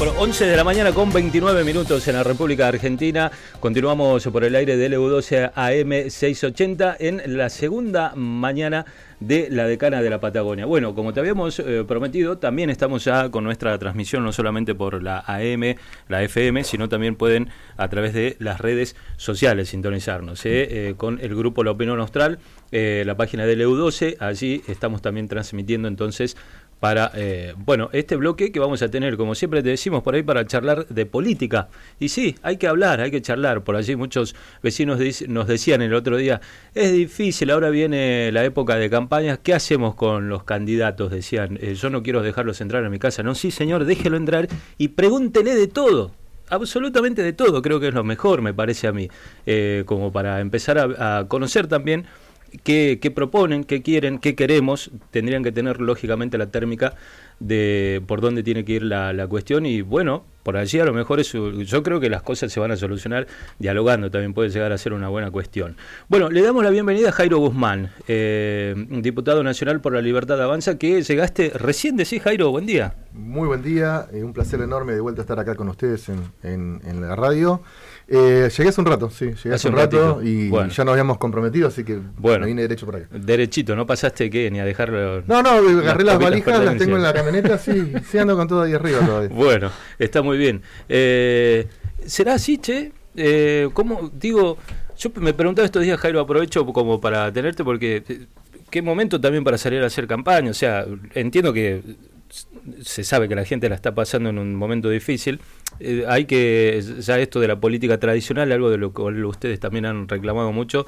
Bueno, 11 de la mañana con 29 minutos en la República Argentina. Continuamos por el aire de LU12 AM 680 en la segunda mañana de la Decana de la Patagonia. Bueno, como te habíamos prometido, también estamos ya con nuestra transmisión, no solamente por la AM, la FM, sino también pueden a través de las redes sociales sintonizarnos, con el grupo La Opinión Austral, la página de LU12, allí estamos también transmitiendo entonces para, este bloque que vamos a tener, como siempre te decimos, por ahí para charlar de política. Y sí, hay que hablar, hay que charlar. Por allí muchos vecinos nos decían el otro día, es difícil, ahora viene la época de campañas, ¿qué hacemos con los candidatos? Decían, yo no quiero dejarlos entrar a mi casa. No, sí señor, déjelo entrar y pregúntele de todo. Absolutamente de todo, creo que es lo mejor, me parece a mí, como para empezar a conocer también qué proponen, qué quieren, qué queremos. Tendrían que tener lógicamente la térmica de por dónde tiene que ir la cuestión, y bueno, por allí a lo mejor yo creo que las cosas se van a solucionar dialogando, también puede llegar a ser una buena cuestión. Bueno, le damos la bienvenida a Jairo Guzmán, diputado nacional por la Libertad Avanza, que llegaste recién. ¿Decís, Jairo? Buen día. Muy buen día, un placer enorme de vuelta estar acá con ustedes en la radio. Llegué hace un rato, hace un rato y bueno, ya nos habíamos comprometido, así que me vine derecho por acá. Derechito, ¿no pasaste qué? Ni a dejarlo. No, agarré las valijas, las tengo en la camioneta, sí ando con todo ahí arriba todavía. Bueno, está muy bien. ¿Será así, che? ¿Cómo? Digo, yo me preguntaba estos días, Jairo, aprovecho como para tenerte, porque qué momento también para salir a hacer campaña. O sea, entiendo que se sabe que la gente la está pasando en un momento difícil. Hay que, ya esto de la política tradicional, algo de lo que ustedes también han reclamado mucho.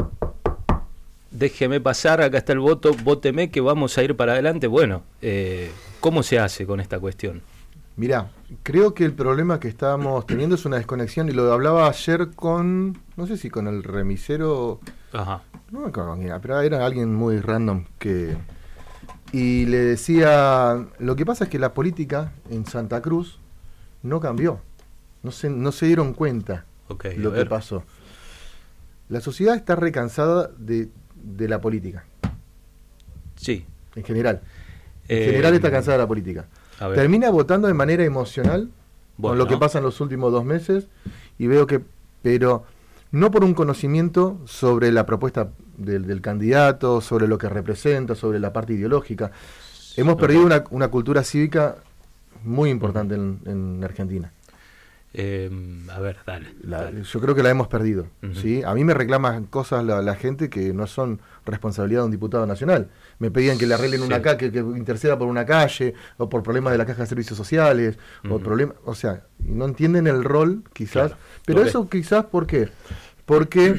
Déjeme pasar, acá está el voto, vóteme que vamos a ir para adelante. Bueno, ¿cómo se hace con esta cuestión? Mirá, creo que el problema que estábamos teniendo es una desconexión, y lo hablaba ayer con, no sé si con el remisero, ajá, no me acuerdo quién era, pero era alguien muy random y le decía, lo que pasa es que la política en Santa Cruz no cambió, no se dieron cuenta lo que pasó. La sociedad está recansada de la política. Sí. En general está cansada de la política. Termina votando de manera emocional, con lo que pasa en los últimos 2 meses, y veo que, pero no por un conocimiento sobre la propuesta del candidato, sobre lo que representa, sobre la parte ideológica. Hemos perdido una cultura cívica muy importante en Argentina. Dale. Yo creo que la hemos perdido. ¿Sí? A mí me reclaman cosas la gente que no son responsabilidad de un diputado nacional. Me pedían que le arreglen una calle, que interceda por una calle, o por problemas de la Caja de Servicios Sociales, o problemas, o sea, no entienden el rol, quizás. Claro. Pero eso quizás, ¿por qué? Porque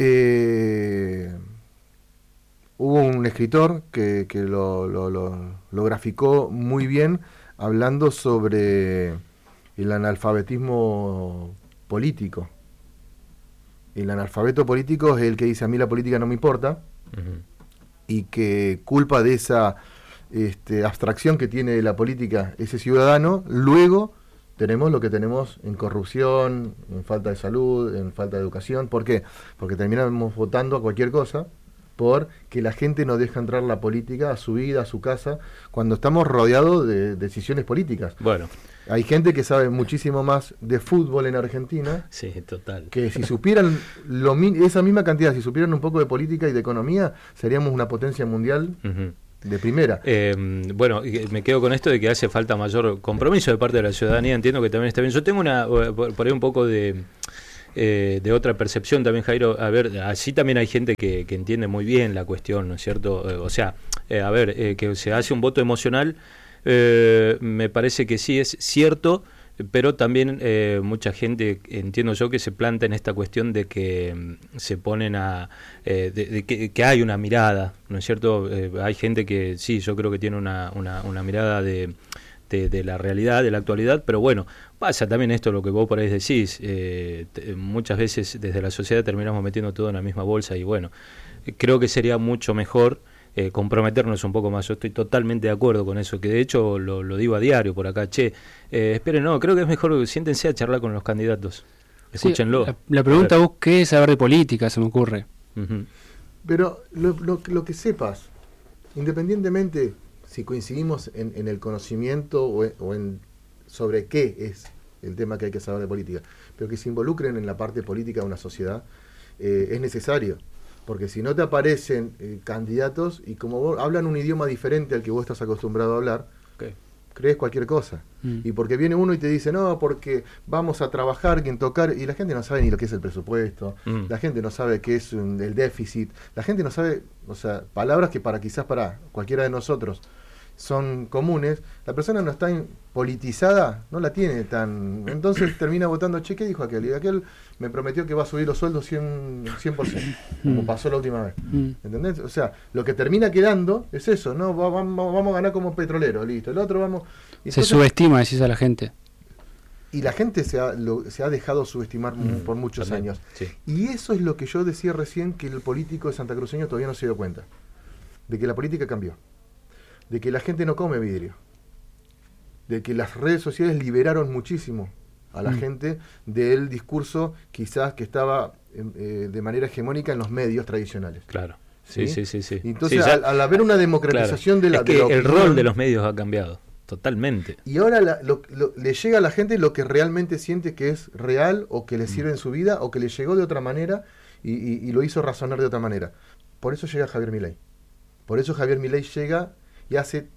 hubo un escritor que lo graficó muy bien, hablando sobre el analfabetismo político. El analfabeto político es el que dice, a mí la política no me importa, y que culpa de esa abstracción que tiene de la política ese ciudadano, luego tenemos lo que tenemos en corrupción, en falta de salud, en falta de educación. ¿Por qué? Porque terminamos votando a cualquier cosa, porque la gente no deja entrar la política a su vida, a su casa, cuando estamos rodeados de decisiones políticas. Bueno, hay gente que sabe muchísimo más de fútbol en Argentina. Sí, total. Que si supieran esa misma cantidad, si supieran un poco de política y de economía, seríamos una potencia mundial de primera. Me quedo con esto de que hace falta mayor compromiso de parte de la ciudadanía. Entiendo que también está bien. Yo tengo por ahí un poco de otra percepción también, Jairo. A ver, así también hay gente que entiende muy bien la cuestión, ¿no es cierto? Que se hace un voto emocional. Me parece que sí es cierto, pero también mucha gente, entiendo yo, que se planta en esta cuestión de que se ponen que hay una mirada, ¿no es cierto? Hay gente que sí, yo creo que tiene una mirada de la realidad, de la actualidad, pero bueno, pasa también esto, lo que vos por ahí decís, muchas veces desde la sociedad terminamos metiendo todo en la misma bolsa, y bueno, creo que sería mucho mejor comprometernos un poco más. Yo estoy totalmente de acuerdo con eso, que de hecho lo digo a diario por acá, esperen, no, creo que es mejor, siéntense a charlar con los candidatos, escúchenlo. Sí, la pregunta vos, ¿qué es saber de política? Se me ocurre. Pero lo que sepas, independientemente si coincidimos en el conocimiento o en sobre qué es el tema que hay que saber de política, pero que se involucren en la parte política de una sociedad, es necesario. Porque si no te aparecen candidatos y como vos hablan un idioma diferente al que vos estás acostumbrado a hablar, Okay. crees cualquier cosa. Y porque viene uno y te dice, no, porque vamos a trabajar, en tocar, y la gente no sabe ni lo que es el presupuesto, la gente no sabe qué es el déficit, la gente no sabe, o sea, palabras que quizás para cualquiera de nosotros son comunes, la persona no está politizada, no la tiene tan... Entonces termina votando, che, ¿qué dijo aquel? Y aquel me prometió que va a subir los sueldos 100%, como pasó la última vez. ¿Entendés? O sea, lo que termina quedando es eso, ¿no? Vamos a ganar como petrolero, listo. El otro vamos... Entonces, se subestima, decís a la gente. Y la gente se ha dejado subestimar por muchos años. Sí. Y eso es lo que yo decía recién, que el político de santacruceño todavía no se dio cuenta. De que la política cambió. De que la gente no come vidrio, de que las redes sociales liberaron muchísimo a la gente del discurso quizás que estaba de manera hegemónica en los medios tradicionales. Claro, sí. Entonces, sí, al haber una democratización claro, de la el opinión, rol de los medios ha cambiado totalmente. y ahora le llega a la gente lo que realmente siente que es real o que le sirve en su vida o que le llegó de otra manera y lo hizo razonar de otra manera. Por eso llega Javier Milei. Por eso Javier Milei llega y hace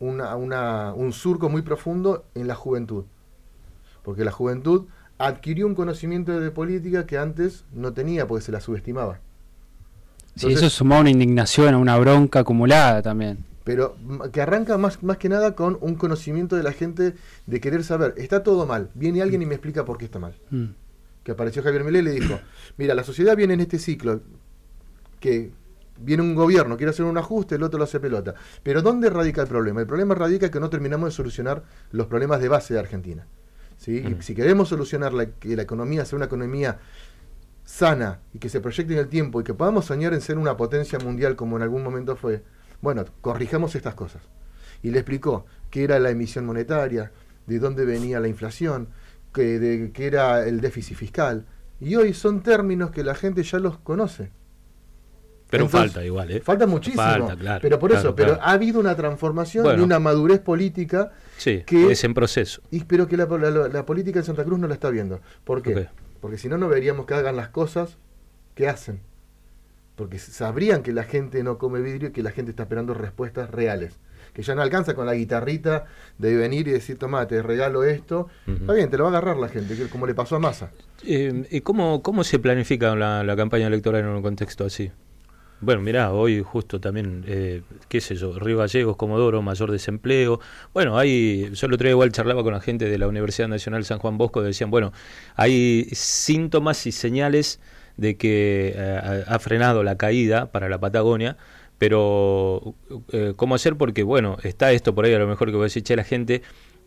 un surco muy profundo en la juventud. Porque la juventud adquirió un conocimiento de política que antes no tenía, porque se la subestimaba. Entonces, sí, eso sumó una indignación, a una bronca acumulada también. Pero que arranca más que nada con un conocimiento de la gente de querer saber, está todo mal, viene alguien y me explica por qué está mal. Que apareció Javier Milei y le dijo, mira, la sociedad viene en este ciclo que... Viene un gobierno, quiere hacer un ajuste, el otro lo hace pelota. Pero ¿dónde radica el problema? El problema radica que no terminamos de solucionar los problemas de base de Argentina. ¿Sí? Y si queremos solucionar que la economía sea una economía sana y que se proyecte en el tiempo y que podamos soñar en ser una potencia mundial como en algún momento fue, bueno, corrijamos estas cosas. Y le explicó qué era la emisión monetaria, de dónde venía la inflación, qué era el déficit fiscal. Y hoy son términos que la gente ya los conoce. Pero entonces, falta igual, ¿eh? Falta muchísimo. Falta, claro, pero por claro, eso, claro. Pero ha habido una transformación Bueno. y una madurez política Sí, que es en proceso. pero que la política en Santa Cruz no la está viendo. ¿Por qué? Ok. Porque si no, no veríamos que hagan las cosas que hacen. Porque sabrían que la gente no come vidrio y que la gente está esperando respuestas reales. Que ya no alcanza con la guitarrita de venir y decir, tomá, te regalo esto. Está bien, te lo va a agarrar la gente, como le pasó a Massa. ¿Y cómo se planifica la campaña electoral en un contexto así? Bueno, mirá, hoy justo también, qué sé yo, Río Gallegos, Comodoro, mayor desempleo. Bueno, yo el otro día igual charlaba con la gente de la Universidad Nacional San Juan Bosco, decían, bueno, hay síntomas y señales de que ha frenado la caída para la Patagonia, pero ¿cómo hacer? Porque, bueno, está esto por ahí, a lo mejor que voy a decir, che, la gente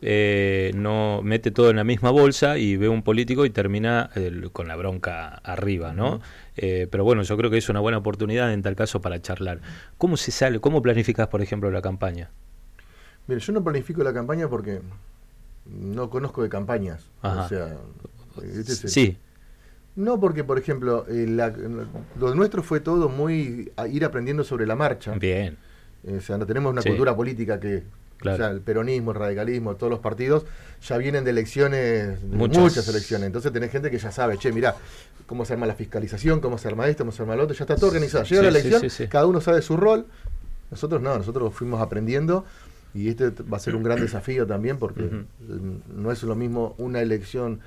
no mete todo en la misma bolsa y ve un político y termina con la bronca arriba, ¿no? Pero bueno, yo creo que es una buena oportunidad en tal caso para charlar. ¿Cómo se sale? ¿Cómo planificas, por ejemplo, la campaña? Mire, yo no planifico la campaña porque no conozco de campañas. Ajá. O sea, Sí. No, porque, por ejemplo, lo nuestro fue todo muy a ir aprendiendo sobre la marcha. Bien. O sea, no tenemos una Sí. cultura política que... Claro. O sea, el peronismo, el radicalismo, todos los partidos ya vienen de elecciones, de Muchas elecciones. Entonces tenés gente que ya sabe, che, mirá, cómo se arma la fiscalización, cómo se arma esto, cómo se arma lo otro, ya está todo organizado. Llega la elección, sí. cada uno sabe su rol. Nosotros no, nosotros fuimos aprendiendo y este va a ser un gran desafío también porque no es lo mismo una elección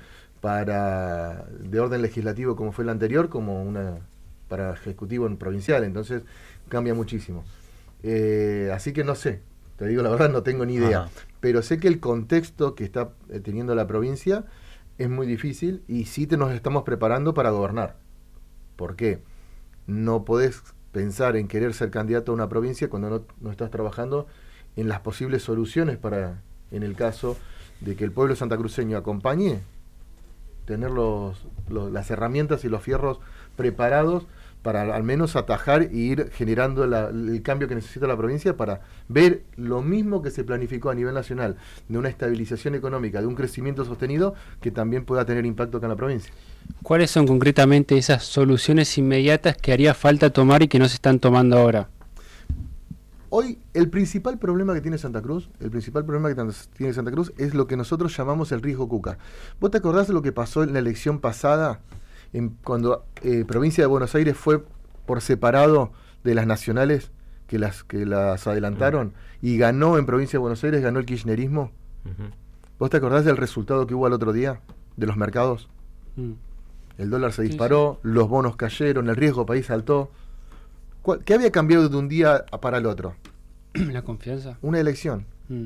de orden legislativo como fue la anterior, como una para ejecutivo en provincial. Entonces cambia muchísimo. Así que no sé. Te digo la verdad, no tengo ni idea. Ajá. Pero sé que el contexto que está teniendo la provincia es muy difícil y sí nos estamos preparando para gobernar. ¿Por qué? No podés pensar en querer ser candidato a una provincia cuando no estás trabajando en las posibles soluciones para, en el caso de que el pueblo santacruceño acompañe, tener las herramientas y los fierros preparados para al menos atajar e ir generando el cambio que necesita la provincia para ver lo mismo que se planificó a nivel nacional, de una estabilización económica, de un crecimiento sostenido, que también pueda tener impacto acá en la provincia. ¿Cuáles son concretamente esas soluciones inmediatas que haría falta tomar y que no se están tomando ahora? Hoy el principal problema que tiene Santa Cruz, es lo que nosotros llamamos el riesgo Cuca. ¿Vos te acordás de lo que pasó en la elección pasada, cuando provincia de Buenos Aires fue por separado de las nacionales que las adelantaron y ganó en provincia de Buenos Aires, ganó el kirchnerismo? ¿Vos te acordás del resultado que hubo al otro día de los mercados? El dólar se disparó, los bonos cayeron, el riesgo país saltó. ¿Qué había cambiado de un día para el otro? La confianza. Una elección.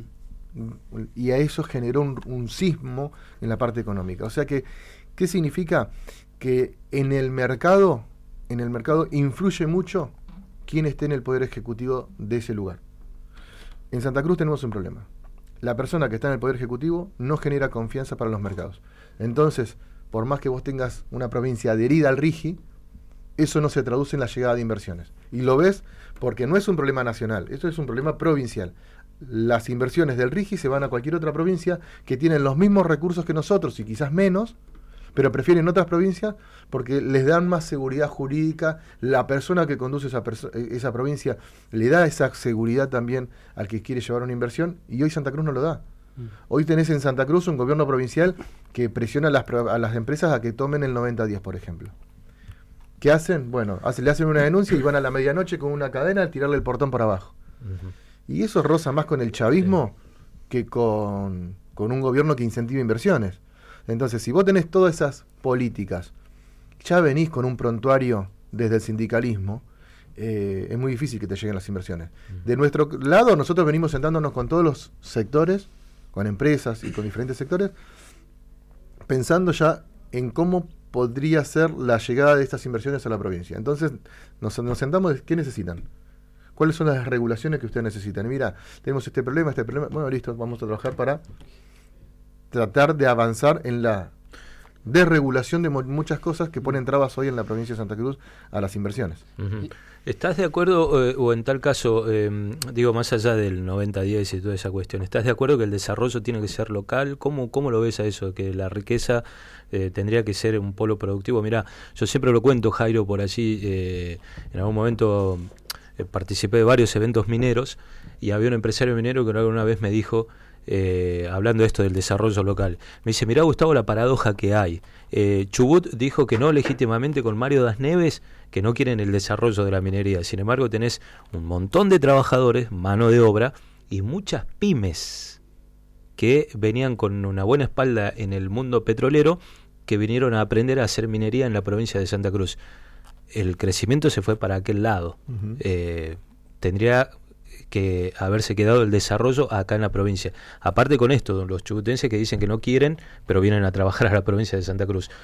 Y a eso generó un sismo en la parte económica. O sea que, ¿qué significa? Que en el mercado influye mucho quién esté en el poder ejecutivo de ese lugar. En Santa Cruz tenemos un problema. La persona que está en el poder ejecutivo no genera confianza para los mercados. Entonces, por más que vos tengas una provincia adherida al RIGI, eso no se traduce en la llegada de inversiones. Y lo ves porque no es un problema nacional, esto es un problema provincial. Las inversiones del RIGI se van a cualquier otra provincia que tienen los mismos recursos que nosotros y quizás menos, pero prefieren otras provincias porque les dan más seguridad jurídica. La persona que conduce esa provincia le da esa seguridad también al que quiere llevar una inversión, y hoy Santa Cruz no lo da. Hoy tenés en Santa Cruz un gobierno provincial que presiona a las empresas a que tomen el 90-10, por ejemplo. ¿Qué hacen? Bueno, le hacen una denuncia y van a la medianoche con una cadena a tirarle el portón para abajo. Y eso roza más con el chavismo que con un gobierno que incentiva inversiones. Entonces, si vos tenés todas esas políticas, ya venís con un prontuario desde el sindicalismo, es muy difícil que te lleguen las inversiones. De nuestro lado, nosotros venimos sentándonos con todos los sectores, con empresas y con diferentes sectores, pensando ya en cómo podría ser la llegada de estas inversiones a la provincia. Entonces nos sentamos, ¿qué necesitan? ¿Cuáles son las regulaciones que ustedes necesitan? Mira, tenemos este problema, bueno, listo, vamos a trabajar para tratar de avanzar en la desregulación de muchas cosas que ponen trabas hoy en la provincia de Santa Cruz a las inversiones. ¿Estás de acuerdo, o en tal caso, digo, más allá del 90-10 y toda esa cuestión, ¿estás de acuerdo que el desarrollo tiene que ser local? ¿Cómo lo ves a eso? Que la riqueza tendría que ser un polo productivo. Mirá, yo siempre lo cuento, Jairo, por allí, en algún momento participé de varios eventos mineros y había un empresario minero que alguna vez me dijo, hablando de esto del desarrollo local, me dice, mirá, Gustavo, la paradoja que hay. Chubut dijo que no legítimamente con Mario Das Neves, que no quieren el desarrollo de la minería. Sin embargo, tenés un montón de trabajadores, mano de obra y muchas pymes que venían con una buena espalda en el mundo petrolero, que vinieron a aprender a hacer minería en la provincia de Santa Cruz. El crecimiento se fue para aquel lado. Tendría que haberse quedado el desarrollo acá en la provincia. Aparte con esto, los chubutenses que dicen que no quieren, pero vienen a trabajar a la provincia de Santa Cruz.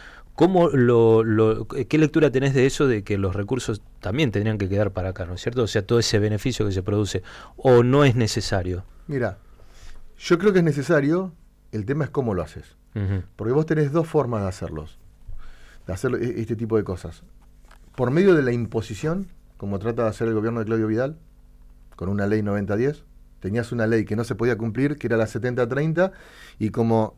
¿Qué lectura tenés de eso, de que los recursos también tendrían que quedar para acá, ¿no es cierto? O sea, todo ese beneficio que se produce, ¿o no es necesario? Mira, yo creo que es necesario, el tema es cómo lo haces. Porque vos tenés dos formas de hacer este tipo de cosas. Por medio de la imposición, como trata de hacer el gobierno de Claudio Vidal, con una ley 90-10, tenías una ley que no se podía cumplir, que era la 70-30, y como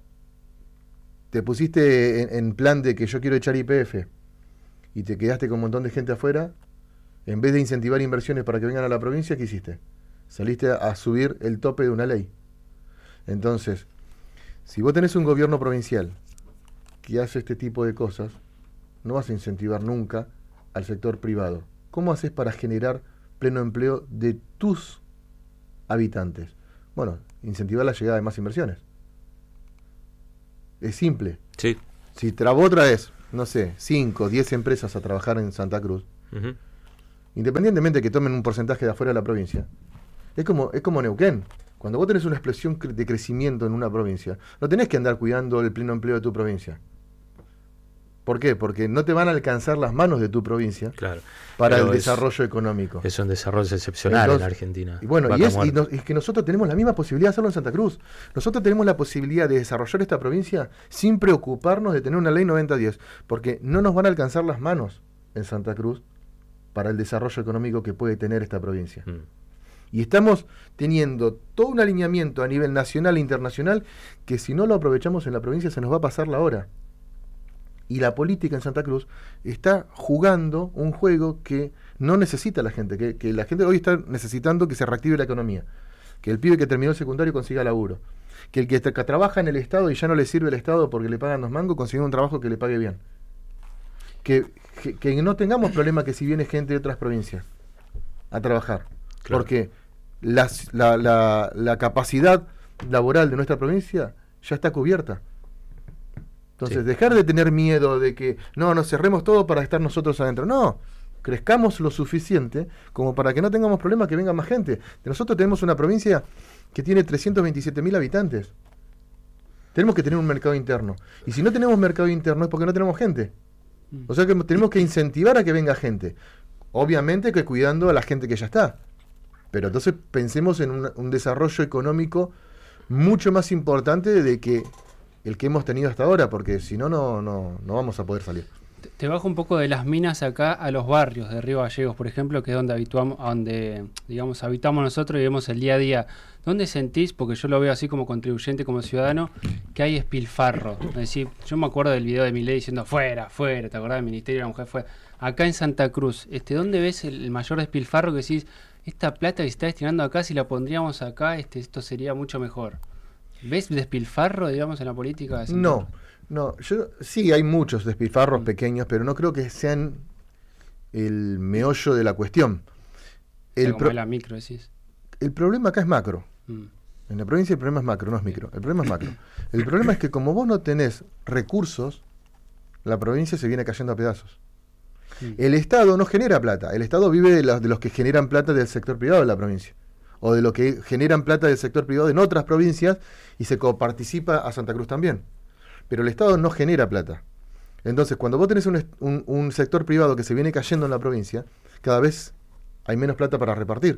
te pusiste en plan de que yo quiero echar YPF, y te quedaste con un montón de gente afuera, en vez de incentivar inversiones para que vengan a la provincia, ¿qué hiciste? Saliste a subir el tope de una ley. Entonces, si vos tenés un gobierno provincial que hace este tipo de cosas, no vas a incentivar nunca al sector privado. ¿Cómo haces para generar pleno empleo de tus habitantes? Bueno, incentivar la llegada de más inversiones. Es simple. Sí. Si vos traes, no sé, 5, 10 empresas a trabajar en Santa Cruz, independientemente de que tomen un porcentaje de afuera de la provincia, es como Neuquén. Cuando vos tenés una explosión de crecimiento en una provincia, no tenés que andar cuidando el pleno empleo de tu provincia. ¿Por qué? Porque no te van a alcanzar las manos de tu provincia, claro, para el desarrollo económico. Es un desarrollo excepcional. Entonces, en Argentina. Y bueno, es que nosotros tenemos la misma posibilidad de hacerlo en Santa Cruz. Nosotros tenemos la posibilidad de desarrollar esta provincia sin preocuparnos de tener una ley 90-10, porque no nos van a alcanzar las manos en Santa Cruz para el desarrollo económico que puede tener esta provincia. Y estamos teniendo todo un alineamiento a nivel nacional e internacional que si no lo aprovechamos en la provincia se nos va a pasar la hora. y la política en Santa Cruz está jugando un juego que no necesita la gente, que la gente hoy está necesitando que se reactive la economía, que el pibe que terminó el secundario consiga laburo, que el que trabaja en el Estado y ya no le sirve el Estado porque le pagan 2 mangos, consiga un trabajo que le pague bien. Que no tengamos problema que si viene gente de otras provincias a trabajar, Claro. porque la capacidad laboral de nuestra provincia ya está cubierta. Entonces, Sí. dejar de tener miedo de que nos cerremos todo para estar nosotros adentro. No, crezcamos lo suficiente como para que no tengamos problemas que venga más gente. Nosotros tenemos una provincia que tiene 327.000 habitantes. Tenemos que tener un mercado interno. Y si no tenemos mercado interno es porque no tenemos gente. O sea que tenemos que incentivar a que venga gente. Obviamente que cuidando a la gente que ya está. Pero entonces pensemos en un desarrollo económico mucho más importante de que el que hemos tenido hasta ahora, porque si no, no vamos a poder salir. Te bajo un poco de las minas acá a los barrios de Río Gallegos, por ejemplo, que es donde digamos, habitamos nosotros y vemos el día a día. ¿Dónde sentís, porque yo lo veo así como contribuyente, como ciudadano, que hay despilfarro? Es decir, yo me acuerdo del video de Milei diciendo fuera, ¿te acordás del Ministerio de la Mujer? Fuera. Acá en Santa Cruz, ¿dónde ves el mayor despilfarro que decís, esta plata que se está destinando acá, si la pondríamos acá, esto sería mucho mejor? ¿Ves despilfarro, digamos, en la política de Santa Cruz? No, sí hay muchos despilfarros pequeños, pero no creo que sean el meollo de la cuestión. Como la micro, decís. El problema acá es macro. En la provincia el problema es macro, no es micro. El problema es macro. El problema es que como vos no tenés recursos, la provincia se viene cayendo a pedazos. El Estado no genera plata. El Estado vive de los que generan plata del sector privado de la provincia. O de los que generan plata del sector privado en otras provincias y se coparticipa a Santa Cruz también. Pero el Estado no genera plata. Entonces, cuando vos tenés un sector privado que se viene cayendo en la provincia, cada vez hay menos plata para repartir.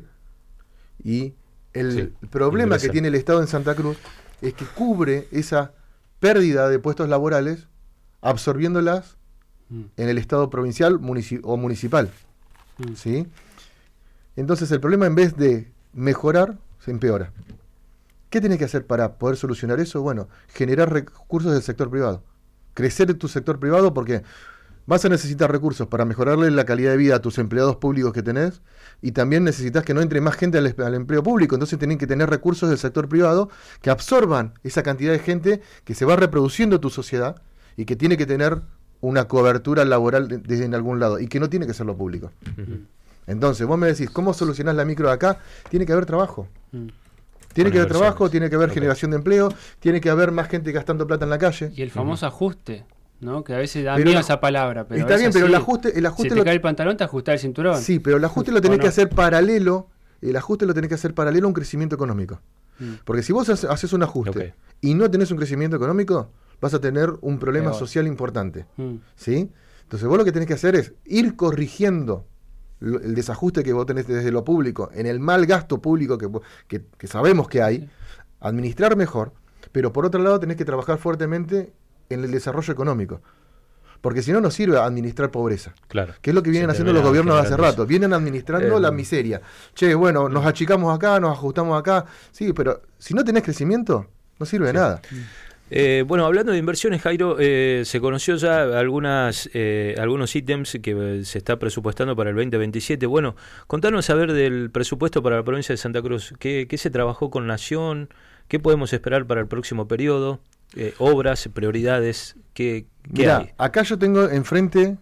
Y el problema que tiene el Estado en Santa Cruz es que cubre esa pérdida de puestos laborales absorbiéndolas en el Estado provincial o municipal. ¿Sí? Entonces, el problema, en vez de mejorar, se empeora. ¿Qué tenés que hacer para poder solucionar eso? Bueno, generar recursos del sector privado. Crecer tu sector privado, porque vas a necesitar recursos para mejorarle la calidad de vida a tus empleados públicos que tenés, y también necesitas que no entre más gente al empleo público. Entonces tienen que tener recursos del sector privado que absorban esa cantidad de gente que se va reproduciendo en tu sociedad y que tiene que tener una cobertura laboral desde en algún lado, y que no tiene que ser lo público. Entonces, vos me decís, ¿cómo solucionás la micro de acá? Tiene que haber trabajo. Tiene que haber trabajo, tiene que haber generación de empleo, tiene que haber más gente gastando plata en la calle. Y el famoso ajuste, ¿no? Que a veces da miedo esa palabra. Pero está bien, pero el ajuste si te cae el pantalón, te ajustás el cinturón. Sí, pero el ajuste lo tenés que hacer paralelo. El ajuste lo tenés que hacer paralelo a un crecimiento económico. Porque si vos haces un ajuste y no tenés un crecimiento económico, vas a tener un problema social importante. ¿Sí? Entonces vos lo que tenés que hacer es ir corrigiendo el desajuste que vos tenés desde lo público, en el mal gasto público que sabemos que hay, administrar mejor, pero por otro lado tenés que trabajar fuertemente en el desarrollo económico. Porque si no, no sirve administrar pobreza. Claro. Que es lo que vienen haciendo los gobiernos hace rato. Vienen administrando la miseria. Che, bueno, nos achicamos acá, nos ajustamos acá. Sí, pero si no tenés crecimiento, no sirve de nada. Bueno, hablando de inversiones, Jairo, se conoció ya algunos ítems que se está presupuestando para el 2027. Bueno, contanos a ver del presupuesto para la provincia de Santa Cruz. ¿Qué se trabajó con Nación? ¿Qué podemos esperar para el próximo periodo? Obras, prioridades, ¿qué hay? Acá yo tengo enfrente,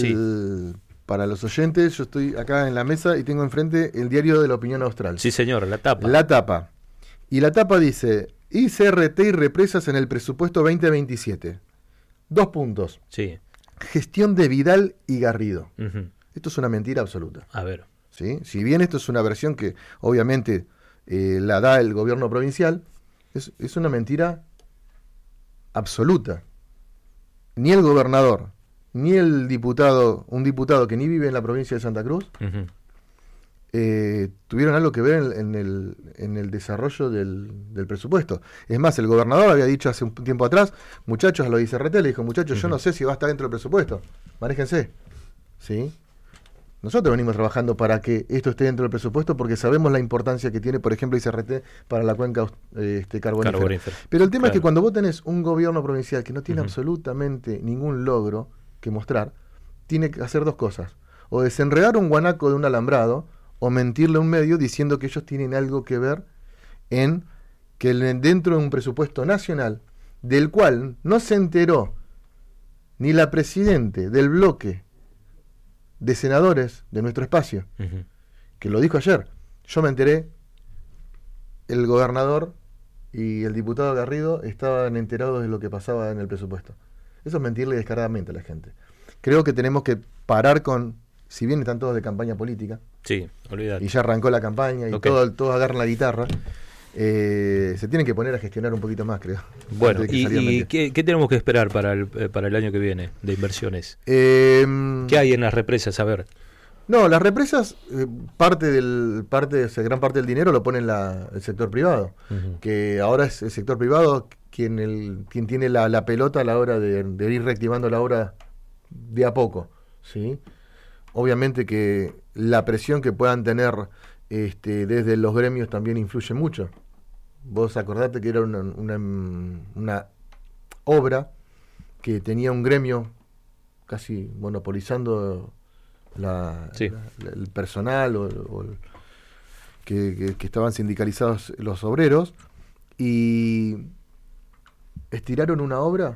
para los oyentes, yo estoy acá en la mesa y tengo enfrente el diario de la Opinión Austral. Sí, señor, la tapa. La tapa. Y la tapa dice: ICRT y represas en el presupuesto 2027. 2 puntos. Sí. Gestión de Vidal y Garrido. Esto es una mentira absoluta. A ver. ¿Sí? Si bien esto es una versión que obviamente la da el gobierno provincial, es una mentira absoluta. Ni el gobernador, ni el diputado, un diputado que ni vive en la provincia de Santa Cruz, tuvieron algo que ver en el desarrollo del presupuesto. Es más, el gobernador había dicho hace un tiempo atrás, muchachos, a los ICRT le dijo, muchachos, yo no sé si va a estar dentro del presupuesto, manéjense. ¿Sí? Nosotros venimos trabajando para que esto esté dentro del presupuesto porque sabemos la importancia que tiene, por ejemplo, ICRT para la cuenca carbonífera. Pero el tema es que cuando vos tenés un gobierno provincial que no tiene absolutamente ningún logro que mostrar, tiene que hacer dos cosas. O desenredar un guanaco de un alambrado, o mentirle a un medio diciendo que ellos tienen algo que ver en que dentro de un presupuesto nacional, del cual no se enteró ni la presidente del bloque de senadores de nuestro espacio, que lo dijo ayer. Yo me enteré, el gobernador y el diputado Garrido estaban enterados de lo que pasaba en el presupuesto. Eso es mentirle descaradamente a la gente. Creo que tenemos que parar con, si bien están todos de campaña política, sí, olvídate, y ya arrancó la campaña y todos agarran la guitarra, se tienen que poner a gestionar un poquito más, creo. Bueno, ¿y qué tenemos que esperar para el año que viene de inversiones? ¿Qué hay en las represas? A ver. No, las represas, gran parte del dinero lo pone el sector privado, que ahora es el sector privado quien tiene la pelota a la hora de ir reactivando la obra de a poco, ¿sí? Obviamente que la presión que puedan tener desde los gremios también influye mucho. Vos acordate que era una obra que tenía un gremio casi monopolizando el personal que estaban sindicalizados los obreros, y estiraron una obra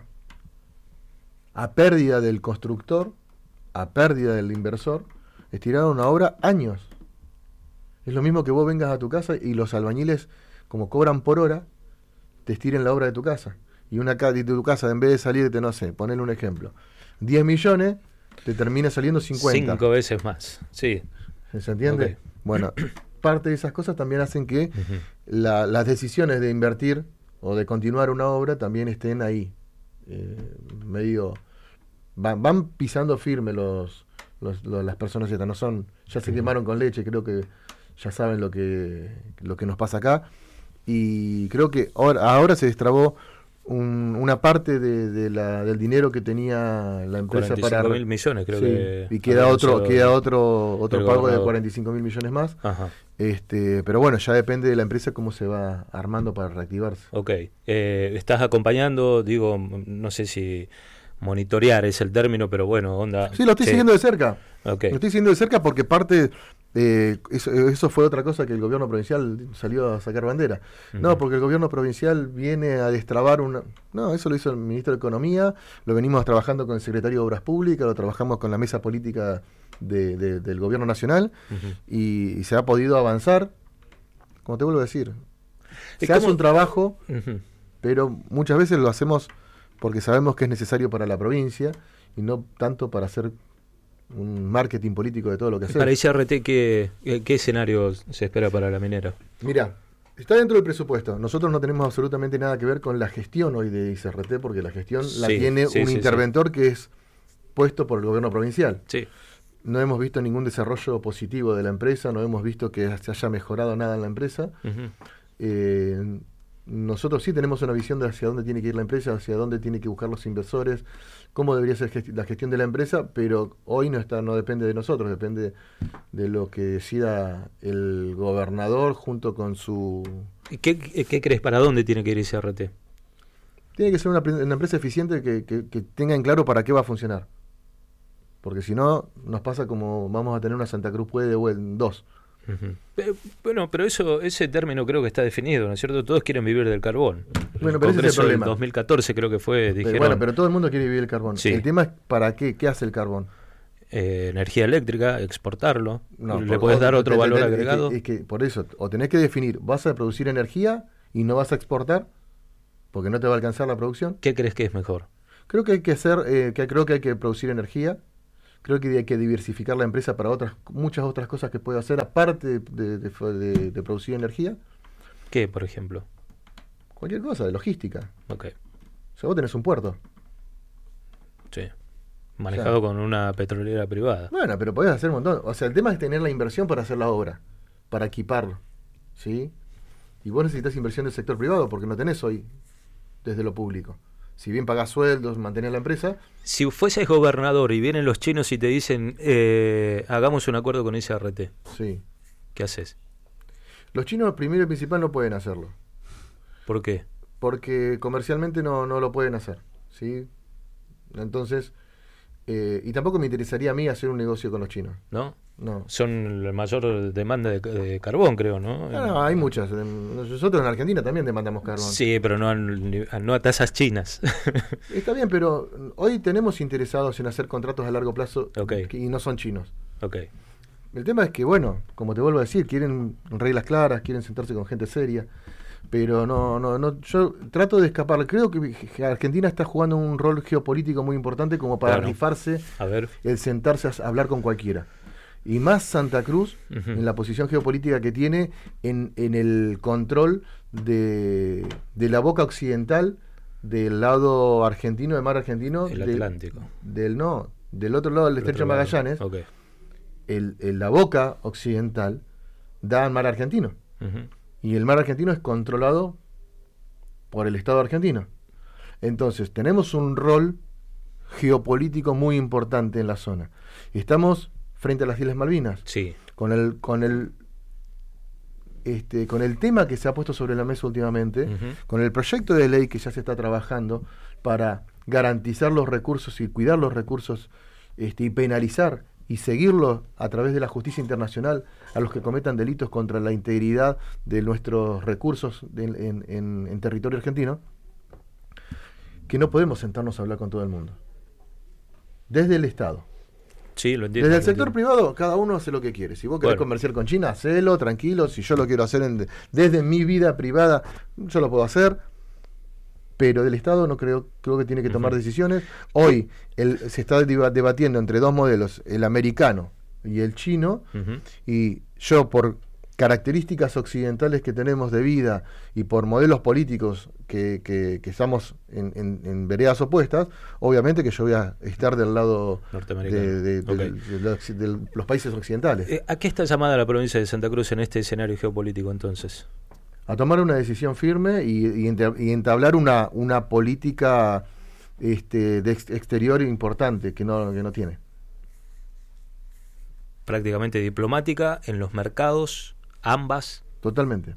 a pérdida del constructor, a pérdida del inversor, estiraron una obra años. Es lo mismo que vos vengas a tu casa y los albañiles, como cobran por hora, te estiren la obra de tu casa. Y de tu casa, en vez de salirte, no sé, ponele un ejemplo, 10 millones, te termina saliendo 50. 5 veces más, sí. ¿Se entiende? Okay. Bueno, parte de esas cosas también hacen que las decisiones de invertir o de continuar una obra también estén ahí. Medio van pisando firme las personas estas, no son, ya se quemaron con leche, creo que ya saben lo que nos pasa acá, y creo que ahora se destrabó una parte del dinero que tenía la empresa 45.000 millones, creo, sí, que y queda otro pago de 45.000 millones más. Ajá. Pero bueno, ya depende de la empresa cómo se va armando para reactivarse. Ok, estás acompañando, digo, no sé si monitorear es el término, pero bueno, onda. Sí, lo estoy siguiendo de cerca. Okay. Lo estoy siguiendo de cerca porque parte, eso fue otra cosa que el gobierno provincial salió a sacar bandera. No, porque el gobierno provincial viene a destrabar No, eso lo hizo el ministro de Economía, lo venimos trabajando con el secretario de Obras Públicas, lo trabajamos con la mesa política del gobierno nacional, y se ha podido avanzar, como te vuelvo a decir. Se hace un trabajo, pero muchas veces lo hacemos porque sabemos que es necesario para la provincia y no tanto para hacer un marketing político de todo lo que hacemos. Para ICRT, ¿qué escenario se espera para la minera? Mira, está dentro del presupuesto. Nosotros no tenemos absolutamente nada que ver con la gestión hoy de ICRT, porque la gestión la tiene un interventor que es puesto por el gobierno provincial. Sí. No hemos visto ningún desarrollo positivo de la empresa, no hemos visto que se haya mejorado nada en la empresa. Nosotros sí tenemos una visión de hacia dónde tiene que ir la empresa, hacia dónde tiene que buscar los inversores, cómo debería ser la gestión de la empresa, pero hoy no depende de nosotros, depende de lo que decida el gobernador junto con su... ¿Qué crees? ¿Para dónde tiene que ir ICRT? Tiene que ser una empresa eficiente que tenga en claro para qué va a funcionar. Porque si no, nos pasa como vamos a tener una Santa Cruz Puede en 2. Bueno, pero ese término creo que está definido, ¿no es cierto? Todos quieren vivir del carbón. Bueno, pero ese es el problema. En 2014 creo que fue, dijeron. Bueno, pero todo el mundo quiere vivir el carbón. Sí. El tema es ¿para qué? ¿Qué hace el carbón? Energía eléctrica, exportarlo. No, ¿Le puedes dar otro valor agregado? Es que por eso, o tenés que definir, ¿vas a producir energía y no vas a exportar? Porque no te va a alcanzar la producción. ¿Qué crees que es mejor? Creo que hay que creo que hay que producir energía. Creo que hay que diversificar la empresa para muchas otras cosas que puede hacer, aparte de producir energía. ¿Qué, por ejemplo? Cualquier cosa, de logística. Ok. O sea, vos tenés un puerto. Sí. Manejado con una petrolera privada. Bueno, pero podés hacer un montón. O sea, el tema es tener la inversión para hacer la obra, para equiparlo, ¿sí? Y vos necesitas inversión del sector privado porque no tenés hoy desde lo público. si bien pagás sueldos, mantenés la empresa. Si fueses gobernador y vienen los chinos y te dicen, hagamos un acuerdo con ICRT, Sí. ¿qué haces? Los chinos, primero y principal, no pueden hacerlo. ¿Por qué? Porque comercialmente no lo pueden hacer, ¿sí? Entonces, y tampoco me interesaría a mí hacer un negocio con los chinos. ¿No? No. Son la mayor demanda de carbón, creo, ¿no? No, hay muchas. Nosotros en Argentina también demandamos carbón. Sí, pero no a tasas chinas. Está bien, pero hoy tenemos interesados en hacer contratos a largo plazo Okay. y no son chinos. Ok. El tema es que, bueno, como te vuelvo a decir, quieren reglas claras, quieren sentarse con gente seria, pero no, yo trato de escapar. Creo que Argentina está jugando un rol geopolítico muy importante como para Claro. rifarse A ver. el sentarse a hablar con cualquiera. Y más Santa Cruz, Ujú. en la posición geopolítica que tiene, en el control de la boca occidental del lado argentino, del mar argentino. El Atlántico. Del otro lado del estrecho de Magallanes. Ok. La boca occidental da al mar argentino. Ujú. Y el mar argentino es controlado por el Estado argentino. Entonces, tenemos un rol geopolítico muy importante en la zona. Estamos frente a las Islas Malvinas. Sí. Con el tema que se ha puesto sobre la mesa últimamente, Ujú. con el proyecto de ley que ya se está trabajando para garantizar los recursos y cuidar los recursos, y penalizar y seguirlos a través de la justicia internacional a los que cometan delitos contra la integridad de nuestros recursos en territorio argentino, que no podemos sentarnos a hablar con todo el mundo. Desde el Estado. Sí, lo entiendo. Desde el lo sector entiendo. privado, cada uno hace lo que quiere. Si vos querés Bueno. comerciar con China, hacelo, tranquilo. Si yo lo quiero hacer desde mi vida privada, yo lo puedo hacer. Pero del Estado no creo que tiene que tomar Ujú. decisiones. Hoy se está debatiendo entre dos modelos, el americano y el chino. Ujú. Y yo, por características occidentales que tenemos de vida y por modelos políticos que estamos en veredas opuestas, obviamente que yo voy a estar del lado Norteamericano. de los países occidentales. ¿A qué está llamada la provincia de Santa Cruz en este escenario geopolítico entonces? A tomar una decisión firme y entablar una política exterior importante que no tiene. Prácticamente diplomática en los mercados, ambas. Totalmente.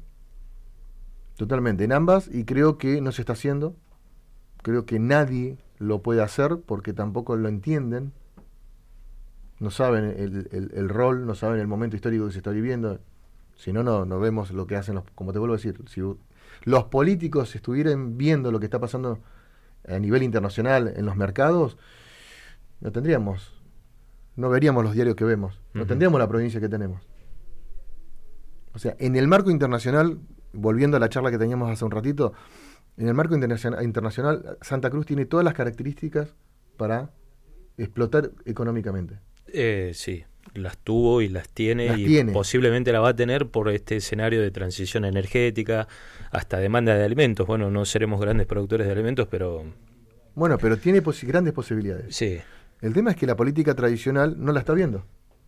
En ambas, y creo que no se está haciendo. Creo que nadie lo puede hacer porque tampoco lo entienden. No saben el rol, no saben el momento histórico que se está viviendo. Si no vemos lo que hacen como te vuelvo a decir. Si los políticos estuvieran viendo lo que está pasando a nivel internacional en los mercados, no veríamos los diarios que vemos, no Ujú. tendríamos la provincia que tenemos. O sea, en el marco internacional, volviendo a la charla que teníamos hace un ratito, en el marco internacional, Santa Cruz tiene todas las características para explotar económicamente. Sí, las tuvo y las tiene posiblemente la va a tener por este escenario de transición energética, hasta demanda de alimentos. Bueno, no seremos grandes productores de alimentos, pero... Bueno, pero tiene grandes posibilidades. Sí. El tema es que la política tradicional no la está viendo.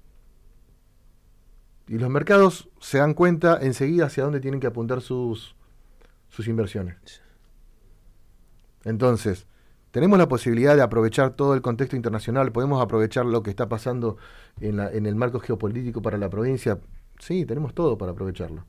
Y los mercados se dan cuenta enseguida hacia dónde tienen que apuntar sus inversiones. Entonces, tenemos la posibilidad de aprovechar todo el contexto internacional, podemos aprovechar lo que está pasando en el marco geopolítico para la provincia. Sí, tenemos todo para aprovecharlo.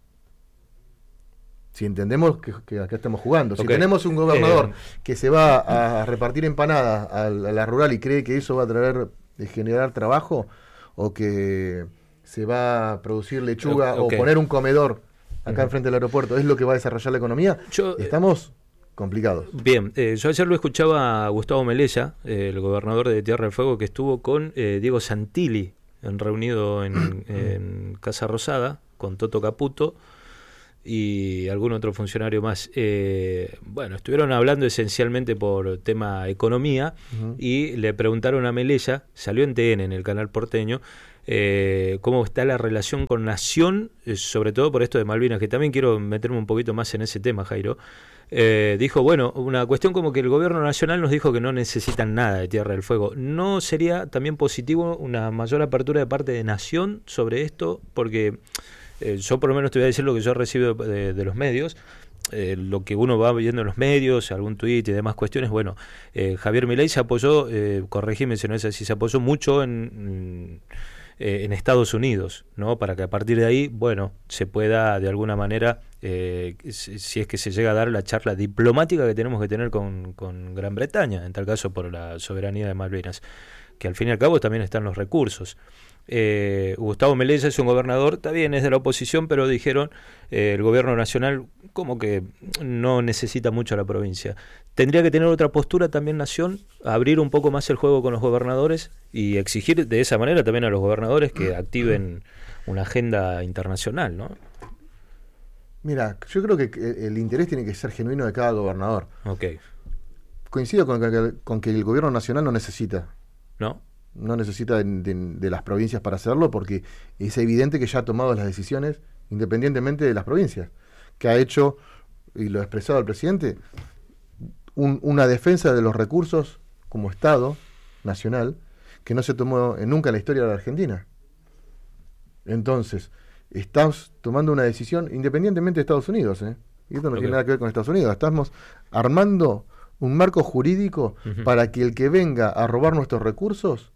Si entendemos que acá estamos jugando. Si Ok. tenemos un gobernador que se va a repartir empanadas a la rural y cree que eso va a generar trabajo, o que se va a producir lechuga Ok. o poner un comedor acá enfrente del aeropuerto, es lo que va a desarrollar la economía, estamos complicados. Bien, yo ayer lo escuchaba a Gustavo Melella, el gobernador de Tierra del Fuego, que estuvo con Diego Santilli, reunido en Casa Rosada, con Toto Caputo y algún otro funcionario más. Bueno, estuvieron hablando esencialmente por tema economía. Uh-huh. Y le preguntaron a Melella, salió en TN, en el canal porteño, cómo está la relación con Nación, sobre todo por esto de Malvinas, que también quiero meterme un poquito más en ese tema, Jairo. Dijo, bueno, una cuestión como que el gobierno nacional nos dijo que no necesitan nada de Tierra del Fuego. ¿No sería también positivo una mayor apertura de parte de Nación sobre esto? Porque yo por lo menos te voy a decir lo que yo recibo de los medios, lo que uno va viendo en los medios, algún tuit y demás cuestiones, bueno, Javier Milei se apoyó, corregime si no es así, se apoyó mucho en Estados Unidos, ¿no? Para que a partir de ahí, bueno, se pueda de alguna manera, si es que se llega a dar la charla diplomática que tenemos que tener con Gran Bretaña, en tal caso por la soberanía de Malvinas, que al fin y al cabo también están los recursos. Gustavo Melella es un gobernador, está bien, es de la oposición, pero dijeron el gobierno nacional como que no necesita mucho a la provincia. Tendría que tener otra postura también Nación, abrir un poco más el juego con los gobernadores y exigir de esa manera también a los gobernadores que activen una agenda internacional, ¿no? Mira, yo creo que el interés tiene que ser genuino de cada gobernador. Okay. Coincido con que el gobierno nacional no necesita. ¿No? No necesita de las provincias para hacerlo, porque es evidente que ya ha tomado las decisiones independientemente de las provincias, que ha hecho, y lo ha expresado el presidente, una defensa de los recursos como Estado nacional que no se tomó nunca en la historia de la Argentina. Entonces, estamos tomando una decisión independientemente de Estados Unidos, y esto no tiene nada que ver con Estados Unidos. Estamos armando un marco jurídico para que el que venga a robar nuestros recursos,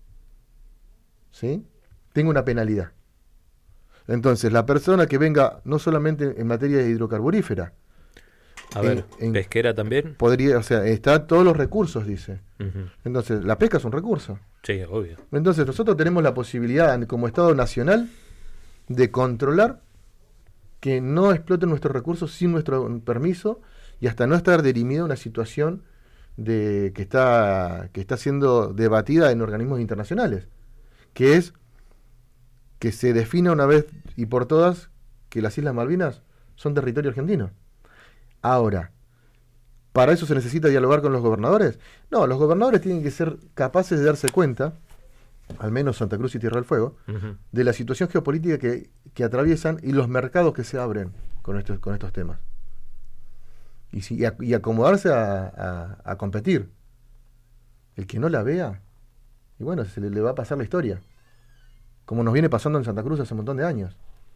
¿sí?, tenga una penalidad. Entonces, la persona que venga, no solamente en materia de hidrocarburífera, pesquera también. Podría, o sea, está todos los recursos, dice. Entonces, la pesca es un recurso. Sí, obvio. Entonces, nosotros tenemos la posibilidad, como Estado nacional, de controlar que no exploten nuestros recursos sin nuestro permiso y hasta no estar dirimida una situación que está siendo debatida en organismos internacionales, que es que se defina una vez y por todas que las Islas Malvinas son territorio argentino. Ahora, ¿para eso se necesita dialogar con los gobernadores? No, los gobernadores tienen que ser capaces de darse cuenta, al menos Santa Cruz y Tierra del Fuego, de la situación geopolítica que atraviesan y los mercados que se abren con estos temas. Y acomodarse a competir. El que no la vea, y bueno, se le va a pasar la historia, como nos viene pasando en Santa Cruz hace un montón de años.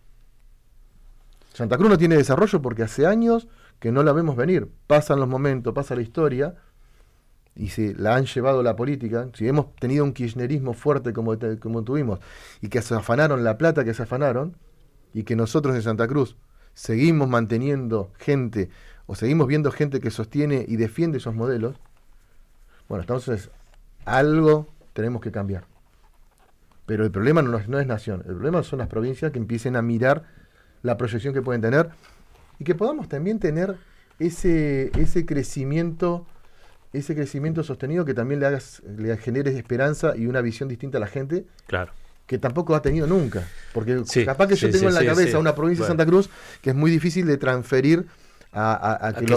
Santa Cruz no tiene desarrollo porque hace años que no la vemos venir. Pasan los momentos, pasa la historia, y se la han llevado la política. Si hemos tenido un kirchnerismo fuerte como tuvimos, y que se afanaron la plata que se afanaron, y que nosotros en Santa Cruz seguimos manteniendo gente, o seguimos viendo gente que sostiene y defiende esos modelos, bueno, entonces algo tenemos que cambiar. Pero el problema no es Nación, el problema son las provincias que empiecen a mirar la proyección que pueden tener y que podamos también tener ese crecimiento sostenido que también le genere esperanza y una visión distinta a la gente. Claro. Que tampoco ha tenido nunca. Porque capaz que yo tengo en la cabeza una provincia de Santa Cruz que es muy difícil de transferir a que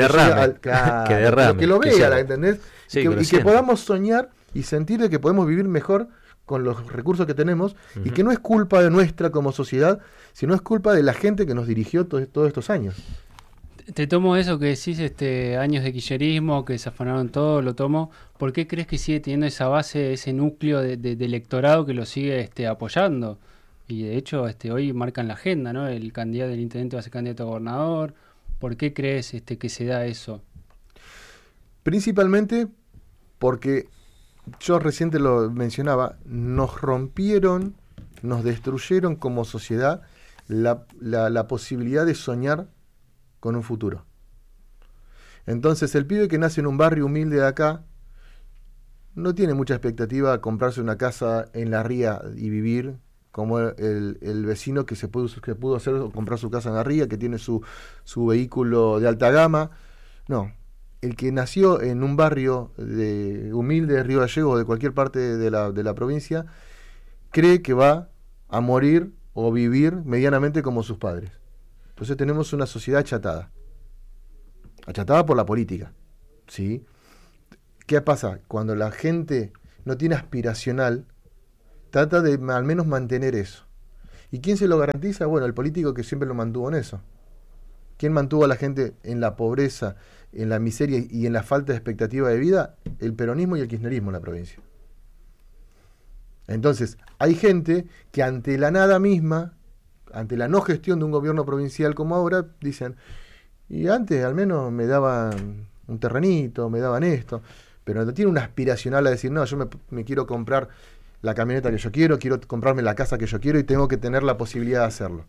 lo vea, ¿entendés? Sí, y que podamos soñar y sentir de que podemos vivir mejor con los recursos que tenemos, y que no es culpa de nuestra como sociedad, sino es culpa de la gente que nos dirigió todos estos años. Te tomo eso que decís, años de kirchnerismo, que se afanaron todo, lo tomo. ¿Por qué crees que sigue teniendo esa base, ese núcleo de electorado que lo sigue apoyando? Y de hecho hoy marcan la agenda, ¿no? El candidato del intendente va a ser candidato a gobernador. ¿Por qué crees que se da eso? Principalmente porque, yo recién te lo mencionaba, nos rompieron, nos destruyeron como sociedad la posibilidad de soñar con un futuro. Entonces el pibe que nace en un barrio humilde de acá no tiene mucha expectativa de comprarse una casa en la ría y vivir como el vecino que pudo hacer comprar su casa en la ría, que tiene su vehículo de alta gama. No, el que nació en un barrio humilde de Río Gallegos o de cualquier parte de la provincia cree que va a morir o vivir medianamente como sus padres. Entonces tenemos una sociedad achatada por la política, ¿sí? ¿Qué pasa? Cuando la gente no tiene aspiracional, trata de al menos mantener eso. ¿Y quién se lo garantiza? Bueno, el político que siempre lo mantuvo en eso. ¿Quién mantuvo a la gente en la pobreza, en la miseria y en la falta de expectativa de vida? El peronismo y el kirchnerismo en la provincia. Entonces, hay gente que ante la nada misma, ante la no gestión de un gobierno provincial como ahora, dicen, Y antes al menos me daban un terrenito, me daban esto, pero no tiene una aspiracional a decir, no, yo me quiero comprar la camioneta que yo quiero comprarme la casa que yo quiero y tengo que tener la posibilidad de hacerlo.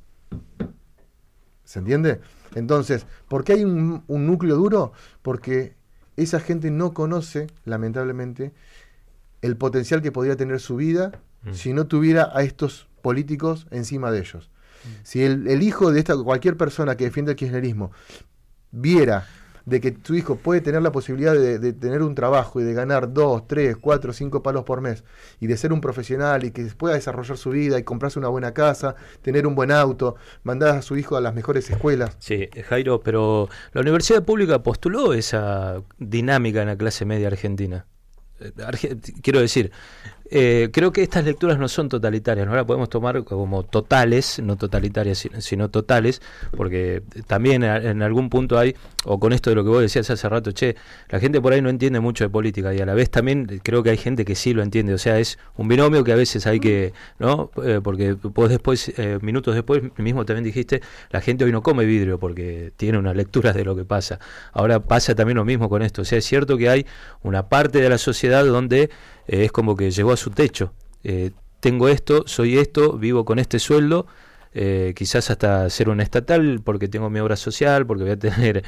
¿Se entiende? Entonces, ¿por qué hay un núcleo duro? Porque esa gente no conoce, lamentablemente, el potencial que podría tener su vida si no tuviera a estos políticos encima de ellos. Si el hijo de cualquier persona que defiende el kirchnerismo viera de que tu hijo puede tener la posibilidad de tener un trabajo y de ganar 2, 3, 4, 5 palos por mes y de ser un profesional y que pueda desarrollar su vida y comprarse una buena casa, tener un buen auto, mandar a su hijo a las mejores escuelas. Sí, Jairo, pero la universidad pública postuló esa dinámica en la clase media argentina. Quiero decir, creo que estas lecturas no son totalitarias, no las podemos tomar como totales, no totalitarias, sino totales, porque también en algún punto hay, o con esto de lo que vos decías hace rato, la gente por ahí no entiende mucho de política, y a la vez también creo que hay gente que sí lo entiende, o sea, es un binomio que a veces hay que, ¿no? Porque vos después, minutos después, mismo también dijiste, la gente hoy no come vidrio porque tiene unas lecturas de lo que pasa. Ahora pasa también lo mismo con esto, o sea, es cierto que hay una parte de la sociedad donde es como que llegó a su techo. Tengo esto, soy esto, vivo con este sueldo, quizás hasta ser un estatal porque tengo mi obra social, porque voy a tener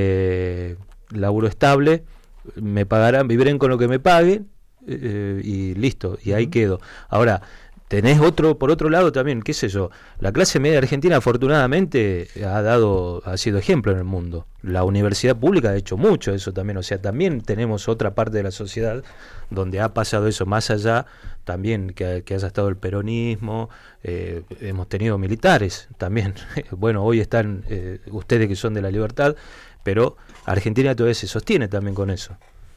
laburo estable, me pagarán, vivirán con lo que me paguen y listo, y ahí quedo. Ahora, tenés por otro lado también, qué sé yo, la clase media argentina afortunadamente ha sido ejemplo en el mundo. La universidad pública ha hecho mucho eso también, o sea, también tenemos otra parte de la sociedad donde ha pasado eso, más allá también que haya estado el peronismo, hemos tenido militares también. Bueno, hoy están ustedes que son de La Libertad, pero Argentina todavía se sostiene también con eso.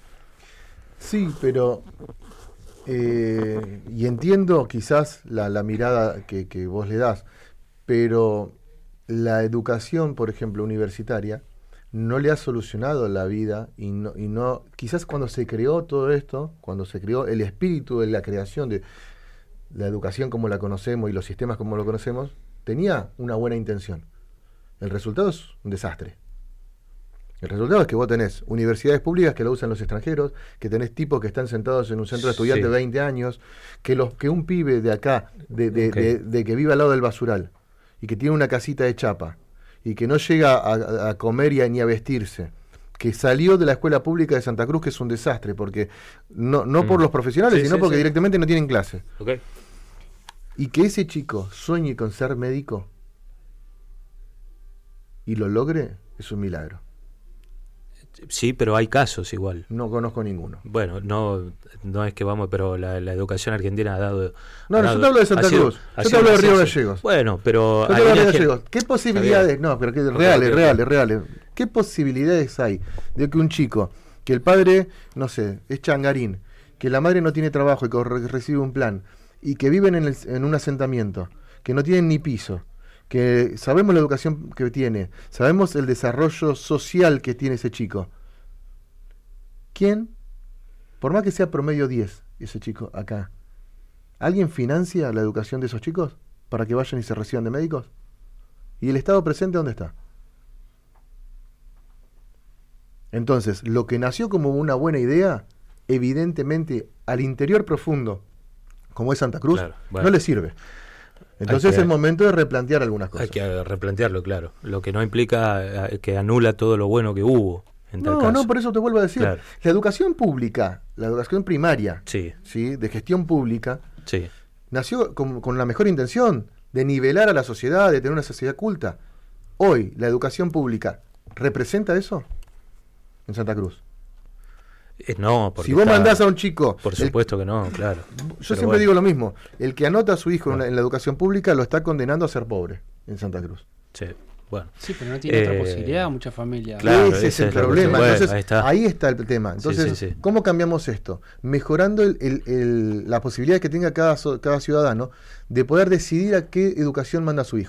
Sí, pero y entiendo quizás la mirada que vos le das, pero la educación, por ejemplo, universitaria, no le ha solucionado la vida y no quizás cuando se creó todo esto, cuando se creó el espíritu de la creación de la educación como la conocemos y los sistemas como lo conocemos, tenía una buena intención. El resultado es un desastre. El resultado es que vos tenés universidades públicas que lo usan los extranjeros, que tenés tipos que están sentados en un centro de estudiantes de 20 años, que un pibe de acá, de que vive al lado del basural, y que tiene una casita de chapa, y que no llega a comer ni a vestirse, que salió de la escuela pública de Santa Cruz, que es un desastre, porque no por los profesionales, sino porque directamente no tienen clase. Y que ese chico sueñe con ser médico y lo logre, es un milagro. Sí, pero hay casos igual. No conozco ninguno. Bueno, no es que vamos, pero la educación argentina ha dado... No, yo te hablo de Santa Cruz. Yo te hablo de Río Gallegos. Bueno, pero... Yo te hablo de Río Gallegos. ¿Qué posibilidades? No, pero reales. ¿Qué posibilidades hay de que un chico, que el padre, no sé, es changarín, que la madre no tiene trabajo y que recibe un plan, y que viven en un asentamiento, que no tienen ni piso, que sabemos la educación que tiene, sabemos el desarrollo social que tiene ese chico? ¿Quién? Por más que sea promedio 10, ese chico acá, ¿alguien financia la educación de esos chicos para que vayan y se reciban de médicos? ¿Y el Estado presente dónde está? Entonces, lo que nació como una buena idea, evidentemente al interior profundo, como es Santa Cruz, no le sirve. Entonces es el momento de replantear algunas cosas. Hay que replantearlo, claro. Lo que no implica que anula todo lo bueno que hubo en tal caso. No, por eso te vuelvo a decir. Claro. La educación pública, la educación primaria, ¿sí? De gestión pública, nació con la mejor intención de nivelar a la sociedad, de tener una sociedad culta. Hoy, la educación pública, ¿representa eso en Santa Cruz? No, porque si vos mandás a un chico... Por supuesto que no, claro. Yo siempre digo lo mismo. El que anota a su hijo en la educación pública lo está condenando a ser pobre en Santa Cruz. Sí, bueno. Sí, pero no tiene otra posibilidad muchas familias. Claro, ese es el problema. Entonces, ahí está el tema. Entonces, ¿cómo cambiamos esto? Mejorando la posibilidad que tenga cada ciudadano de poder decidir a qué educación manda a su hijo.